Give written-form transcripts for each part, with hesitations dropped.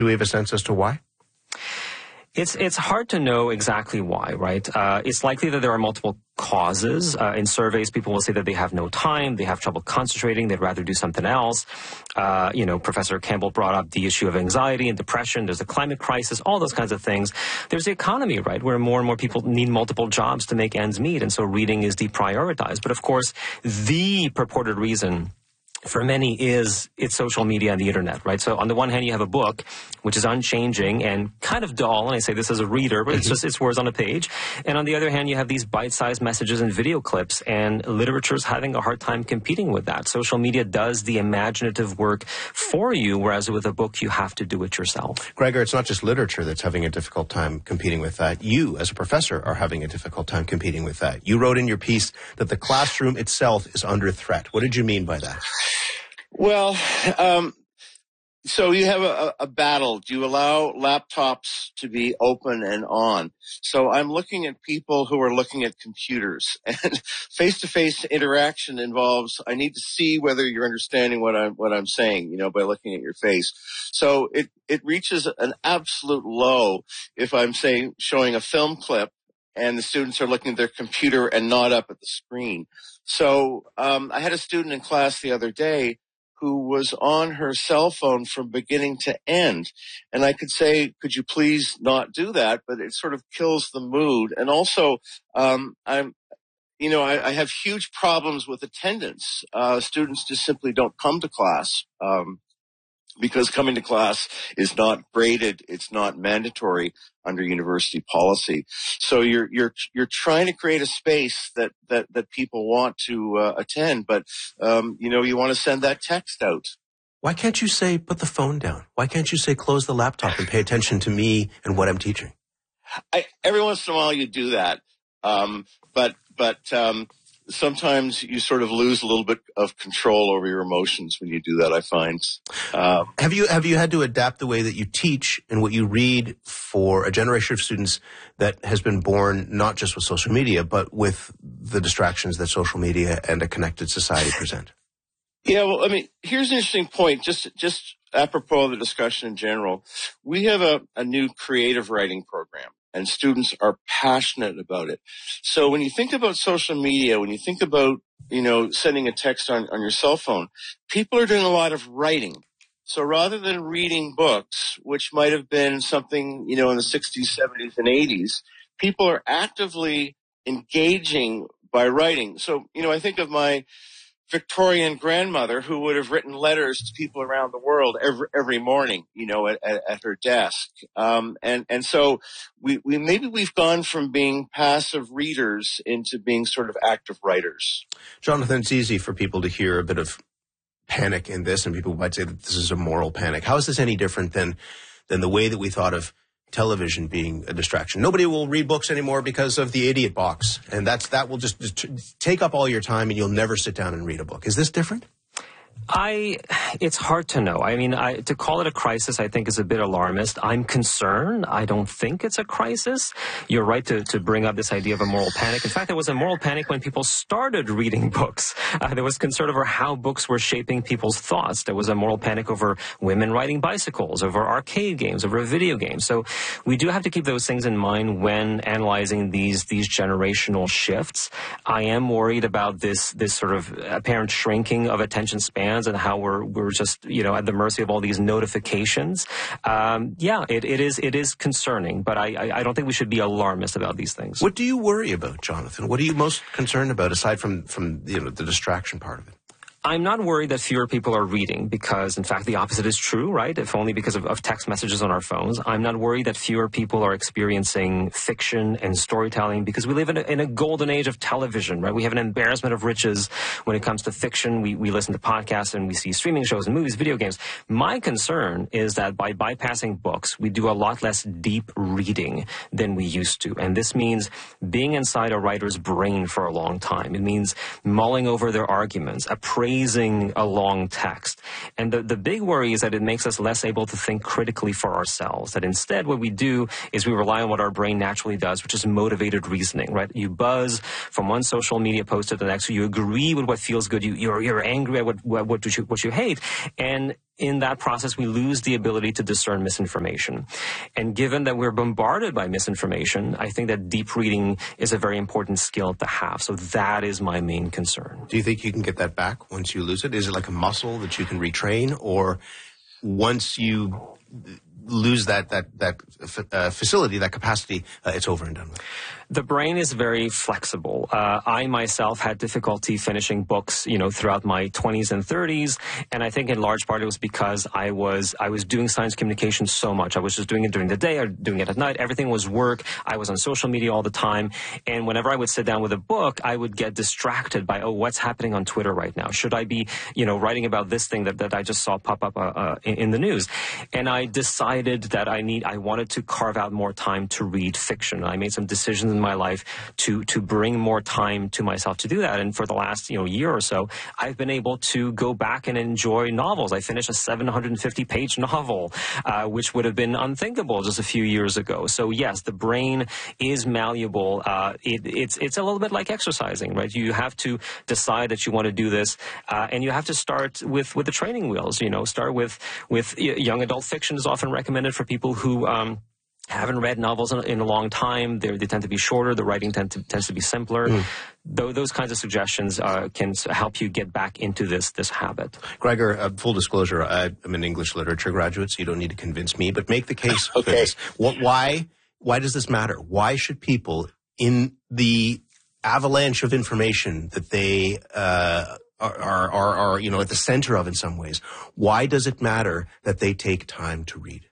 Do we have a sense as to why? It's hard to know exactly why, right? It's likely that there are multiple causes. In surveys, people will say that they have no time, they have trouble concentrating, they'd rather do something else. Professor Campbell brought up the issue of anxiety and depression. There's a climate crisis, all those kinds of things. There's the economy, right, where more and more people need multiple jobs to make ends meet, and so reading is deprioritized. But of course, the purported reason for many it's social media and the internet, right? So on the one hand, you have a book, which is unchanging and kind of dull, and I say this as a reader, but it's words on a page. And on the other hand, you have these bite-sized messages and video clips, and literature's having a hard time competing with that. Social media does the imaginative work for you, whereas with a book, you have to do it yourself. Gregor, it's not just literature that's having a difficult time competing with that. You, as a professor, are having a difficult time competing with that. You wrote in your piece that the classroom itself is under threat. What did you mean by that? Well, so you have a battle. Do you allow laptops to be open and on? So I'm looking at people who are looking at computers, and face-to-face interaction involves, I need to see whether you're understanding what I'm saying, by looking at your face. So it reaches an absolute low if I'm showing a film clip and the students are looking at their computer and not up at the screen. So I had a student in class the other day who was on her cell phone from beginning to end. And I could say, could you please not do that? But it sort of kills the mood. And also, I have huge problems with attendance. Students just simply don't come to class. Because coming to class is not graded, it's not mandatory under university policy. So you're trying to create a space that people want to attend, but you want to send that text out. Why can't you say put the phone down? Why can't you say close the laptop and pay attention to me and what I'm teaching? Every once in a while you do that, but sometimes you sort of lose a little bit of control over your emotions when you do that, I find. Have you had to adapt the way that you teach and what you read for a generation of students that has been born not just with social media, but with the distractions that social media and a connected society present? Yeah, well, I mean, here's an interesting point, just apropos of the discussion in general. We have a new creative writing program, and students are passionate about it. So when you think about social media, when you think about, sending a text on your cell phone, people are doing a lot of writing. So rather than reading books, which might have been something, in the 60s, 70s, and 80s, people are actively engaging by writing. So, I think of my Victorian grandmother who would have written letters to people around the world every morning, at her desk. And so we've gone from being passive readers into being sort of active writers. Jonathan, it's easy for people to hear a bit of panic in this, and people might say that this is a moral panic. How is this any different than the way that we thought of television being a distraction? Nobody will read books anymore because of the idiot box, and that will just take up all your time, and you'll never sit down and read a book. Is this different? It's hard to know. I mean, to call it a crisis, I think is a bit alarmist. I'm concerned. I don't think it's a crisis. You're right to bring up this idea of a moral panic. In fact, there was a moral panic when people started reading books. There was concern over how books were shaping people's thoughts. There was a moral panic over women riding bicycles, over arcade games, over video games. So we do have to keep those things in mind when analyzing these generational shifts. I am worried about this sort of apparent shrinking of attention spans and how we're just, at the mercy of all these notifications. It is concerning, but I don't think we should be alarmist about these things. What do you worry about, Jonathan? What are you most concerned about aside from the distraction part of it? I'm not worried that fewer people are reading because, in fact, the opposite is true, right? If only because of text messages on our phones. I'm not worried that fewer people are experiencing fiction and storytelling because we live in a golden age of television, right? We have an embarrassment of riches when it comes to fiction. We listen to podcasts and we see streaming shows and movies, video games. My concern is that by bypassing books, we do a lot less deep reading than we used to. And this means being inside a writer's brain for a long time. It means mulling over their arguments, appraising a long text. And the big worry is that it makes us less able to think critically for ourselves. That instead what we do is we rely on what our brain naturally does, which is motivated reasoning, right? You buzz from one social media post to the next. So you agree with what feels good. You're angry at what you hate. And in that process, we lose the ability to discern misinformation. And given that we're bombarded by misinformation, I think that deep reading is a very important skill to have. So that is my main concern. Do you think you can get that back once you lose it? Is it like a muscle that you can retrain, or once you lose that facility, that capacity, it's over and done with? The brain is very flexible. I myself had difficulty finishing books, throughout my 20s and 30s, and I think in large part it was because I was doing science communication so much. I was just doing it during the day or doing it at night. Everything was work. I was on social media all the time, and whenever I would sit down with a book, I would get distracted by, what's happening on Twitter right now? Should I be, writing about this thing that I just saw pop up in the news? And I decided that I wanted to carve out more time to read fiction. I made some decisions in my life to bring more time to myself to do that. And for the last year or so, I've been able to go back and enjoy novels. I finished a 750-page novel, which would have been unthinkable just a few years ago. So yes, the brain is malleable. It's a little bit like exercising, right? You have to decide that you want to do this, and you have to start with the training wheels. Start with young adult fiction is often recommended for people who haven't read novels in a long time. They tend to be shorter. The writing tends to be simpler. Those kinds of suggestions can help you get back into this habit. Gregor, full disclosure, I'm an English literature graduate, so you don't need to convince me, but make the case for this. Why does this matter? Why should people, in the avalanche of information that they are at the center of in some ways, why does it matter that they take time to read?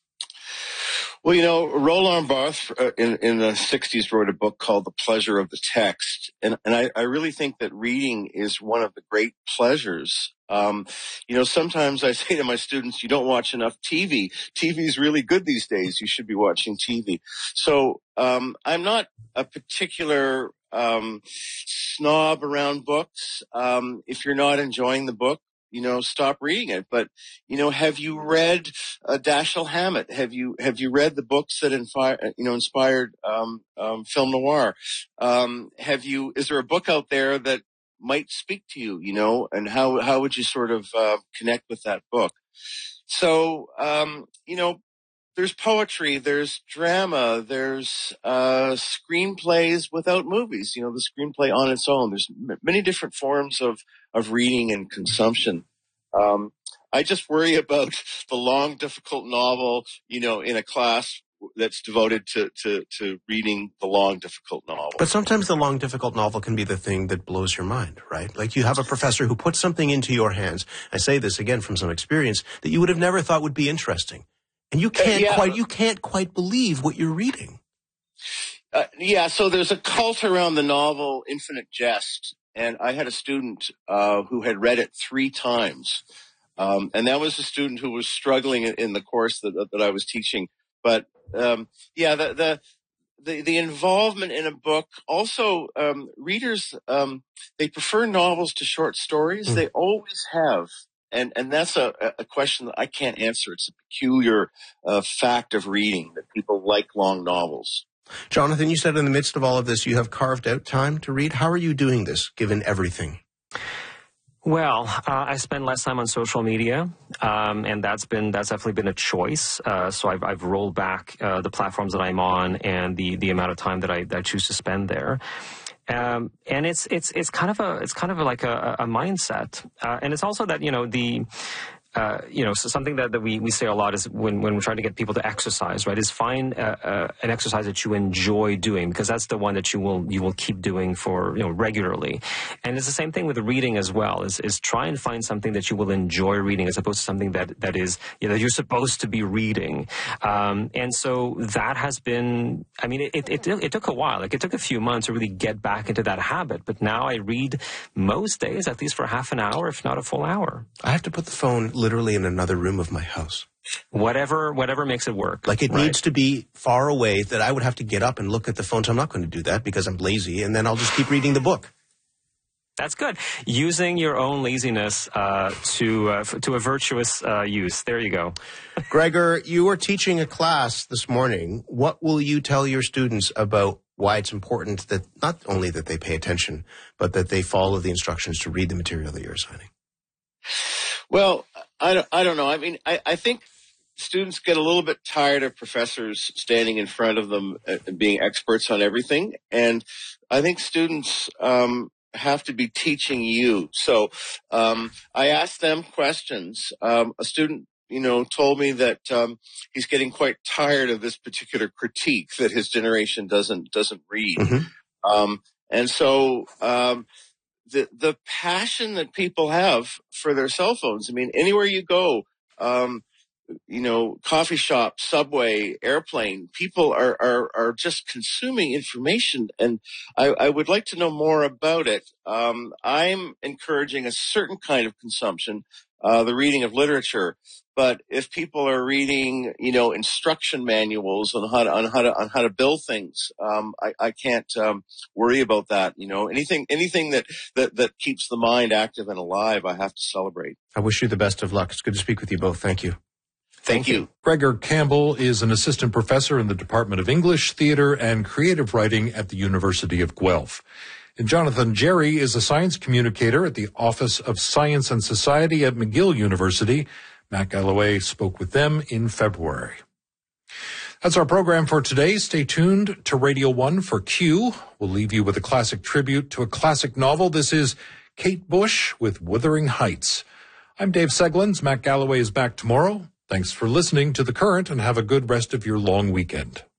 Well, Roland Barthes in the 60s wrote a book called The Pleasure of the Text. And I really think that reading is one of the great pleasures. Sometimes I say to my students, you don't watch enough TV. TV is really good these days. You should be watching TV. So I'm not a particular snob around books. If you're not enjoying the book, stop reading it. But, have you read Dashiell Hammett? Have you read the books that inspired film noir? Is there a book out there that might speak to you, and how would you sort of connect with that book? So, there's poetry, there's drama, there's screenplays without movies, the screenplay on its own. There's many different forms of reading and consumption. I just worry about the long, difficult novel, in a class that's devoted to reading the long, difficult novel. But sometimes the long, difficult novel can be the thing that blows your mind, right? Like you have a professor who puts something into your hands. I say this again from some experience that you would have never thought would be interesting. And you can't quite believe what you're reading. So there's a cult around the novel Infinite Jest. And I had a student who had read it 3 times. And that was a student who was struggling in the course that I was teaching. But the involvement in a book. Also, readers, they prefer novels to short stories. They always have. And that's a question that I can't answer. It's a peculiar fact of reading that people like long novels. Jonathan, you said in the midst of all of this, you have carved out time to read. How are you doing this, given everything? Well, I spend less time on social media, and that's definitely been a choice. So I've rolled back the platforms that I'm on and the amount of time that I choose to spend there. And it's kind of like a mindset, and it's also that so something that we say a lot is when we're trying to get people to exercise, right, is find an exercise that you enjoy doing, because that's the one that you will keep doing for, regularly. And it's the same thing with reading as well, is try and find something that you will enjoy reading as opposed to something that is, you're supposed to be reading. And so that has been, it took a while. Like it took a few months to really get back into that habit. But now I read most days, at least for half an hour, if not a full hour. I have to put the phone literally in another room of my house. Whatever makes it work. Like it needs to be far away that I would have to get up and look at the phone. So I'm not going to do that because I'm lazy, and then I'll just keep reading the book. That's good. Using your own laziness to a virtuous use. There you go. Gregor, you were teaching a class this morning. What will you tell your students about why it's important that not only that they pay attention, but that they follow the instructions to read the material that you're assigning? Well, I don't know. I mean, I think students get a little bit tired of professors standing in front of them and being experts on everything. And I think students, have to be teaching you. So, I asked them questions. A student, told me that, he's getting quite tired of this particular critique that his generation doesn't read. And so, the passion that people have for their cell phones. I mean, anywhere you go, coffee shop, subway, airplane, people are just consuming information. And I would like to know more about it. I'm encouraging a certain kind of consumption, the reading of literature. But if people are reading, instruction manuals on how to build things, I can't, worry about that. Anything that keeps the mind active and alive, I have to celebrate. I wish you the best of luck. It's good to speak with you both. Thank you. Thank you. Gregor Campbell is an assistant professor in the Department of English, Theatre, and Creative Writing at the University of Guelph. And Jonathan Jerry is a science communicator at the Office of Science and Society at McGill University. Matt Galloway spoke with them in February. That's our program for today. Stay tuned to Radio 1 for Q. We'll leave you with a classic tribute to a classic novel. This is Kate Bush with Wuthering Heights. I'm Dave Seglins. Matt Galloway is back tomorrow. Thanks for listening to The Current, and have a good rest of your long weekend.